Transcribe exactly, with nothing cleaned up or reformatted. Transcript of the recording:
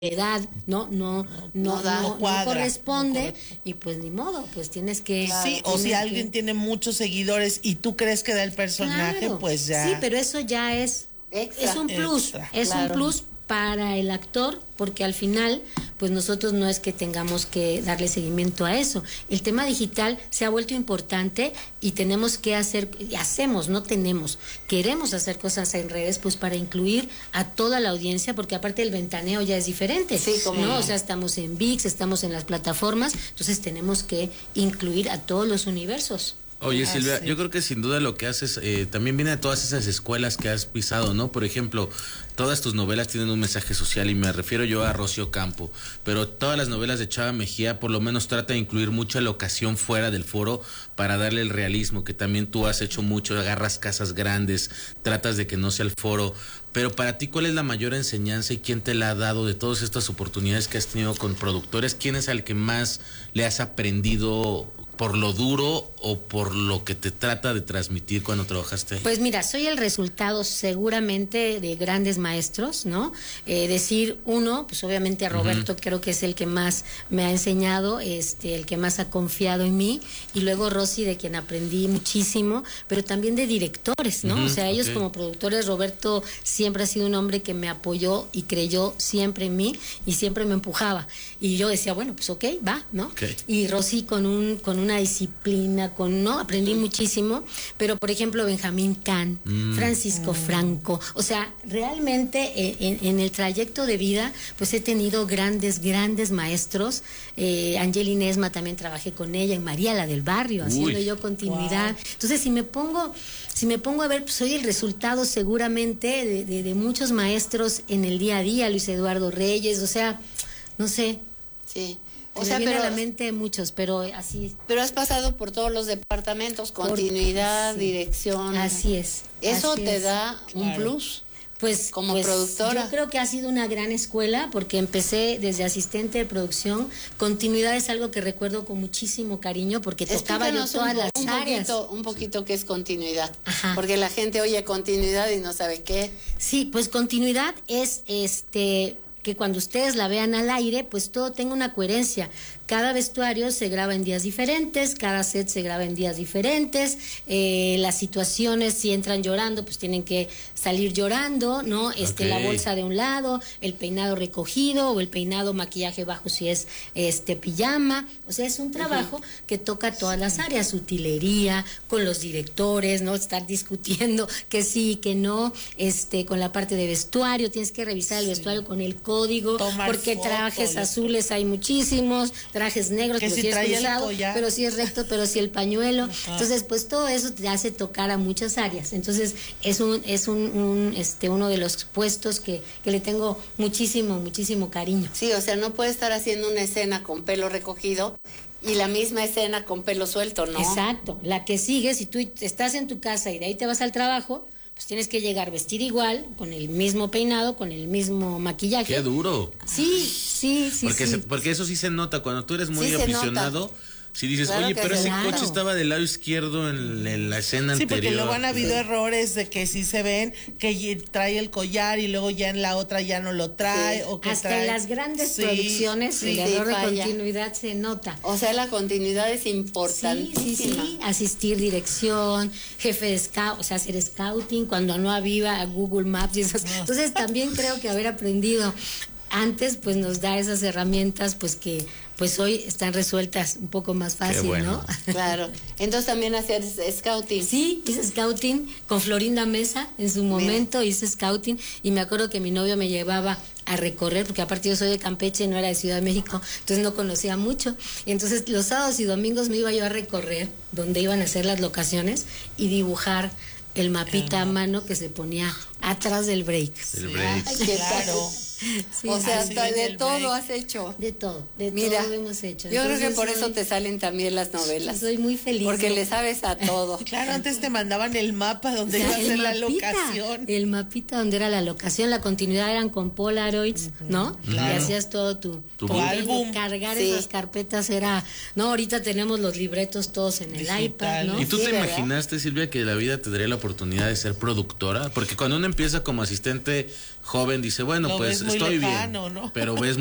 edad no no no no, da, no, no, no corresponde no y pues ni modo, pues tienes que claro, sí, o si que... alguien tiene muchos seguidores y tú crees que da el personaje, claro, pues ya. Sí, pero eso ya es extra, es un plus, extra, es claro. un plus para el actor, porque al final pues nosotros no es que tengamos que darle seguimiento a eso. El tema digital se ha vuelto importante y tenemos que hacer, y hacemos, no tenemos, queremos hacer cosas en redes pues para incluir a toda la audiencia, porque aparte el ventaneo ya es diferente, sí, como ¿no? no. O sea, estamos en V I X, estamos en las plataformas, entonces tenemos que incluir a todos los universos. Oye, Silvia, yo creo que sin duda lo que haces eh, también viene de todas esas escuelas que has pisado, ¿no? Por ejemplo, todas tus novelas tienen un mensaje social y me refiero yo a Rocío Campo, pero todas las novelas de Chava Mejía por lo menos trata de incluir mucha locación fuera del foro para darle el realismo, que también tú has hecho mucho, agarras casas grandes, tratas de que no sea el foro. Pero para ti, ¿cuál es la mayor enseñanza y quién te la ha dado de todas estas oportunidades que has tenido con productores? ¿Quién es al que más le has aprendido por lo duro o por lo que te trata de transmitir cuando trabajaste ahí? Pues mira, soy el resultado seguramente de grandes maestros, ¿no? Eh, decir uno, pues obviamente a Roberto, uh-huh. creo que es el que más me ha enseñado, este, el que más ha confiado en mí, y luego Rosy, de quien aprendí muchísimo, pero también de directores, ¿no? Uh-huh. O sea, ellos okay. como productores, Roberto siempre ha sido un hombre que me apoyó y creyó siempre en mí y siempre me empujaba. Y yo decía, bueno, pues ok, va, ¿no? Okay. Y Rosy con un, con una disciplina, con, ¿no? Aprendí muchísimo, pero por ejemplo Benjamín Can, mm. Francisco mm. Franco, o sea, realmente eh, en, en el trayecto de vida, pues he tenido grandes, grandes maestros. eh, Angelina Esma también trabajé con ella, en María la del Barrio, Uy. haciendo yo continuidad. Wow. Entonces, si me pongo, si me pongo a ver, pues soy el resultado seguramente de, de, de muchos maestros en el día a día, Luis Eduardo Reyes, o sea, no sé. Sí. O sea, me viene pero, a la mente muchos, pero así. Pero has pasado por todos los departamentos, continuidad, por, sí. dirección. Así es. Eso así te es. da un claro. plus. Pues como pues, productora. Yo creo que ha sido una gran escuela porque empecé desde asistente de producción. Continuidad es algo que recuerdo con muchísimo cariño porque tocaba yo todas un, las un áreas. Poquito, un poquito qué es continuidad. Ajá. Porque la gente oye continuidad y no sabe qué. Sí, pues continuidad es este que cuando ustedes la vean al aire, pues todo tenga una coherencia. Cada vestuario se graba en días diferentes, cada set se graba en días diferentes, eh, las situaciones, si entran llorando, pues tienen que salir llorando, ¿no? Este, okay. La bolsa de un lado, el peinado recogido, o el peinado maquillaje bajo si es este pijama. O sea, es un trabajo uh-huh. que toca todas las áreas, utilería, con los directores, ¿no? Estar discutiendo que sí, que no, este, con la parte de vestuario, tienes que revisar el sí. vestuario con el código, Tomar porque foto, trajes azules hay muchísimos, trajes negros, que pero si, si es cruzado, pero si es recto, pero si el pañuelo. Ajá. Entonces, pues todo eso te hace tocar a muchas áreas. Entonces, es un, es un, un este, uno de los puestos que, que le tengo muchísimo, muchísimo cariño. Sí, o sea, no puede estar haciendo una escena con pelo recogido y la misma escena con pelo suelto, ¿no? Exacto. La que sigue, si tú estás en tu casa y de ahí te vas al trabajo, pues tienes que llegar vestida igual, con el mismo peinado, con el mismo maquillaje. ¡Qué duro! Sí, sí, sí. Porque, sí. Se, porque eso sí se nota, cuando tú eres muy sí aficionado, si dices, claro oye, pero ese claro. coche estaba del lado izquierdo en, en la escena sí, anterior. Sí, porque luego han habido sí. errores de que sí se ven, que trae el collar y luego ya en la otra ya no lo trae. Sí. O que Hasta trae... en las grandes sí, producciones sí, el sí, error falla. de continuidad se nota. O sea, la continuidad es importantísima. Sí, sí, sí. Asistir, dirección, jefe de scout, o sea, hacer scouting cuando no había Google Maps y esas. Entonces también creo que haber aprendido antes pues nos da esas herramientas pues que pues hoy están resueltas un poco más fácil, bueno. ¿no? Claro. Entonces también hacías scouting. Sí, hice scouting con Florinda Mesa en su momento, Bien. hice scouting y me acuerdo que mi novio me llevaba a recorrer, porque aparte yo soy de Campeche, no era de Ciudad de México, entonces no conocía mucho, y entonces los sábados y domingos me iba yo a recorrer donde iban a ser las locaciones y dibujar el mapita a mano que se ponía atrás del break. El break. Ay, qué claro. Sí, o sea, sí, de todo break. Has hecho. De todo, de Mira, todo hemos hecho. Yo Entonces, creo que por soy, eso te salen también las novelas. Soy muy feliz. Porque le sabes a todo. Claro, antes te mandaban el mapa donde o sea, iba a ser la locación. El mapita donde era la locación, la continuidad eran con Polaroids, uh-huh. ¿no? Claro. Y hacías todo tu, tu álbum. Cargar sí. esas carpetas era, no, ahorita tenemos los libretos todos en el Digital. iPad, ¿no? ¿Y tú sí, te ¿verdad? imaginaste, Silvia, que la vida te daría la oportunidad de ser productora? Porque cuando uno empieza como asistente joven dice, bueno, Lo pues ves muy estoy lejano, bien, ¿no? pero ves